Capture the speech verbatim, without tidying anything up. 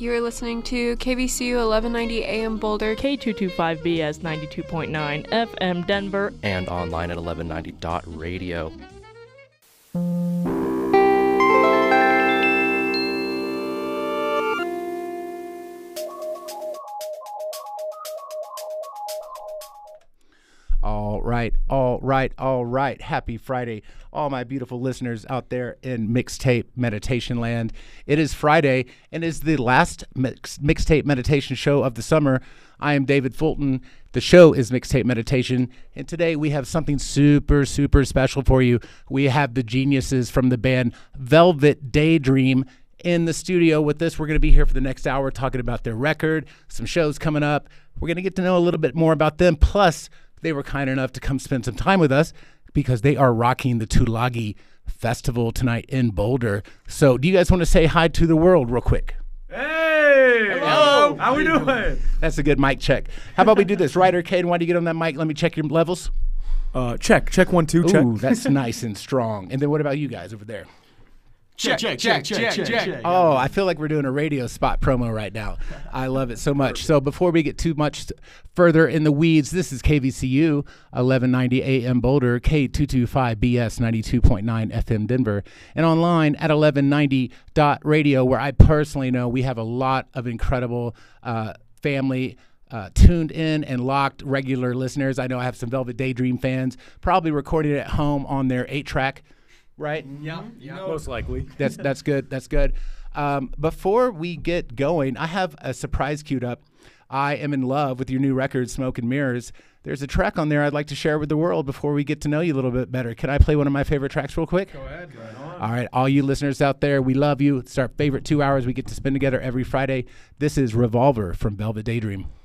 You're listening to K V C U eleven ninety A M Boulder, K two twenty-five B S ninety-two point nine F M Denver, and online at eleven ninety dot radio. All right, all right, all right. Happy Friday, all my beautiful listeners out there in Mixtape Meditation Land. It is Friday and is the last mix, Mixtape Meditation show of the summer. I am David Fulton. The show is Mixtape Meditation, and today we have something super, super special for you. We have the geniuses from the band Velvet Daydream in the studio with us. We're going to be here for the next hour talking about their record, some shows coming up. We're going to get to know a little bit more about them, plus they were kind enough to come spend some time with us because they are rocking the Tulagi Festival tonight in Boulder. So do you guys want to say hi to the world real quick? Hey! Hello! How we doing? That's a good mic check. How about we do this? Ryder, Caden, why do you get on that mic? Let me check your levels. Uh, check. Check one, two, check. Ooh, that's nice and strong. And then what about you guys over there? Check, check, check, check, check, check. Oh, I feel like we're doing a radio spot promo right now. I love it so much. So before we get too much further in the weeds, this is K V C U eleven ninety A M Boulder, K two twenty-five B S ninety-two point nine F M Denver, and online at eleven ninety dot radio, where I personally know we have a lot of incredible uh, family Uh, tuned in and locked regular listeners. I know I have some Velvet Daydream fans probably recording it at home on their eight track. Right? Yeah, yeah. Most likely. That's that's good. That's good. Um, before we get going, I have a surprise queued up. I am in love with your new record, Smoke and Mirrors. There's a track on there I'd like to share with the world before we get to know you a little bit better. Can I play one of my favorite tracks real quick? Go ahead. Right on. All right, all you listeners out there, we love you. It's our favorite two hours we get to spend together every Friday. This is Revolver from Velvet Daydream.